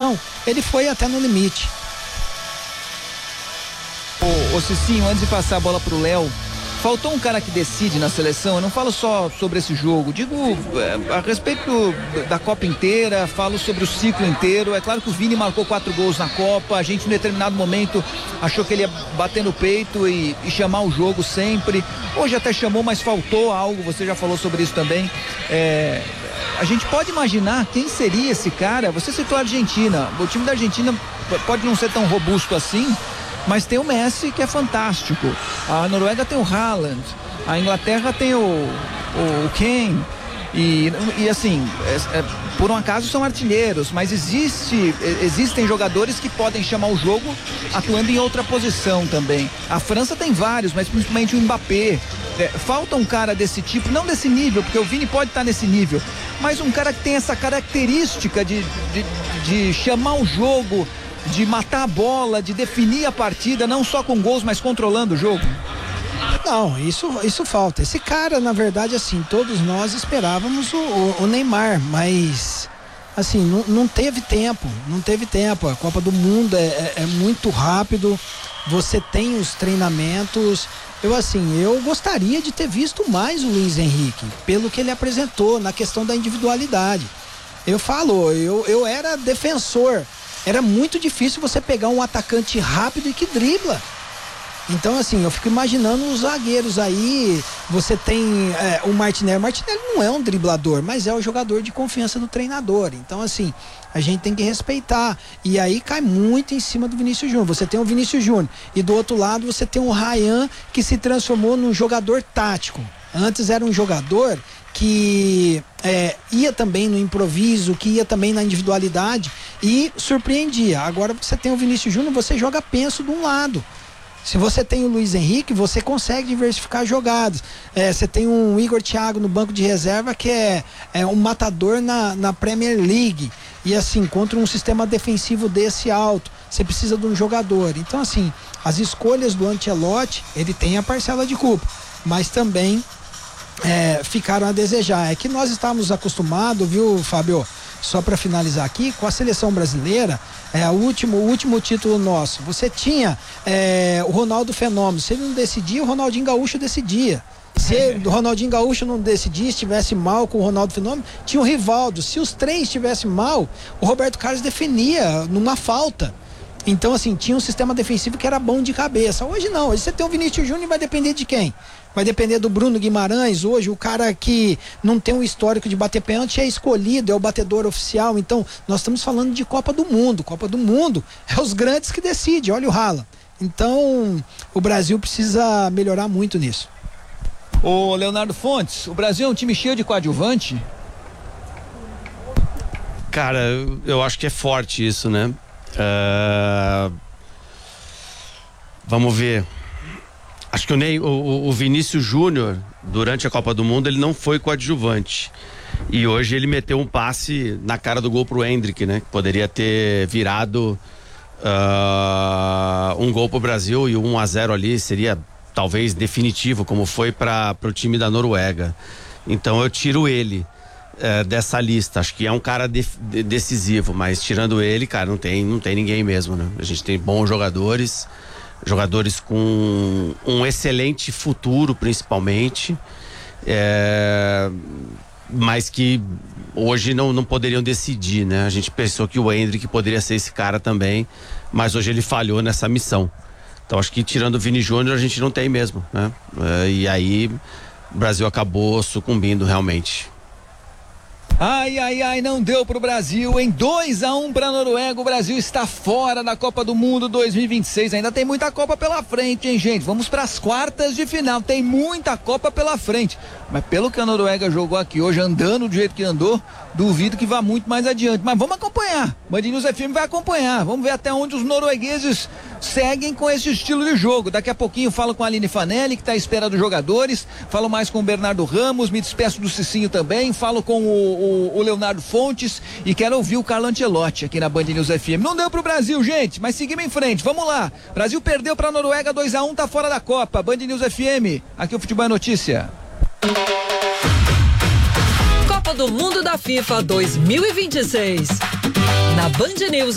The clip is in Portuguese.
Não, ele foi até no limite. Ô Cicinho, antes de passar a bola pro Léo, faltou um cara que decide na seleção. Eu não falo só sobre esse jogo, digo a respeito da Copa inteira, falo sobre o ciclo inteiro. É claro que o Vini marcou 4 gols na Copa, a gente em determinado momento achou que ele ia bater no peito e chamar o jogo sempre. Hoje até chamou, mas faltou algo, você já falou sobre isso também. A gente pode imaginar quem seria esse cara. Você citou a Argentina, o time da Argentina pode não ser tão robusto assim, mas tem o Messi, que é fantástico. A Noruega tem o Haaland, a Inglaterra tem o Kane, e assim, por um acaso são artilheiros, mas existem jogadores que podem chamar o jogo atuando em outra posição também. A França tem vários, mas principalmente o Mbappé. Falta um cara desse tipo, não desse nível, porque o Vini pode estar nesse nível, mas um cara que tem essa característica de chamar o jogo, de matar a bola, de definir a partida, não só com gols, mas controlando o jogo. Não, isso falta. Esse cara, na verdade, assim, todos nós esperávamos o Neymar, mas assim, não teve tempo. A Copa do Mundo é muito rápido, você tem os treinamentos. Eu gostaria de ter visto mais o Luiz Henrique, pelo que ele apresentou na questão da individualidade. Eu era defensor. Era muito difícil você pegar um atacante rápido e que dribla. Então, assim, eu fico imaginando os zagueiros aí. Você tem o Martinelli. O Martinelli não é um driblador, mas é o jogador de confiança do treinador. Então, assim, a gente tem que respeitar. E aí cai muito em cima do Vinícius Júnior. Você tem o Vinícius Júnior e do outro lado você tem o Ryan, que se transformou num jogador tático. Antes era um jogador que ia também no improviso, que ia também na individualidade e surpreendia. Agora você tem o Vinícius Júnior, você joga penso de um lado. Se você tem o Luiz Henrique, você consegue diversificar jogadas. Você tem um Igor Thiago no banco de reserva que é um matador na Premier League. E assim, contra um sistema defensivo desse alto, você precisa de um jogador. Então assim, as escolhas do Ancelotti, ele tem a parcela de culpa, mas também ficaram a desejar. É que nós estávamos acostumados, viu, Fábio? Só para finalizar aqui, com a seleção brasileira, o último título nosso, você tinha o Ronaldo Fenômeno. Se ele não decidia, o Ronaldinho Gaúcho decidia. Se o Ronaldinho Gaúcho não decidia, estivesse mal com o Ronaldo Fenômeno, tinha o Rivaldo. Se os três estivessem mal, o Roberto Carlos definia numa falta. Então, assim, tinha um sistema defensivo que era bom de cabeça. Hoje não, hoje você tem o Vinícius Júnior e vai depender de quem? Vai depender do Bruno Guimarães. Hoje o cara que não tem um histórico de bater pênalti é escolhido, é o batedor oficial. Então nós estamos falando de Copa do Mundo. Copa do Mundo é os grandes que decidem, olha o Haaland. Então o Brasil precisa melhorar muito nisso. Ô Leonardo Fontes, o Brasil é um time cheio de coadjuvante? Cara, eu acho que é forte isso, né? Vamos ver. Acho que o Vinícius Júnior, durante a Copa do Mundo, ele não foi coadjuvante. E hoje ele meteu um passe na cara do gol pro Endrick, né? Que poderia ter virado um gol pro Brasil, e o 1-0 ali seria talvez definitivo, como foi para o time da Noruega. Então eu tiro ele dessa lista. Acho que é um cara decisivo, mas tirando ele, cara, não tem ninguém mesmo, né? A gente tem bons jogadores com um excelente futuro, principalmente, mas que hoje não poderiam decidir, né? A gente pensou que o Endrick poderia ser esse cara também, mas hoje ele falhou nessa missão. Então acho que tirando o Vini Júnior a gente não tem mesmo, né? E aí o Brasil acabou sucumbindo realmente. Ai, não deu pro Brasil, em 2-1 pra Noruega. O Brasil está fora da Copa do Mundo 2026. Ainda tem muita Copa pela frente, hein, gente? Vamos pras quartas de final, tem muita Copa pela frente. Mas pelo que a Noruega jogou aqui hoje, andando do jeito que andou, duvido que vá muito mais adiante. Mas vamos acompanhar, Band News FM vai acompanhar. Vamos ver até onde os noruegueses seguem com esse estilo de jogo. Daqui a pouquinho falo com a Aline Fanelli, que está à espera dos jogadores. Falo mais com o Bernardo Ramos, me despeço do Cicinho também. Falo com o Leonardo Fontes e quero ouvir o Carlo Ancelotti aqui na Band News FM. Não deu pro Brasil, gente, mas seguimos em frente. Vamos lá. Brasil perdeu pra Noruega 2-1, tá fora da Copa. Band News FM, aqui o Futebol é Notícia. Copa do Mundo da FIFA 2026. Na Band News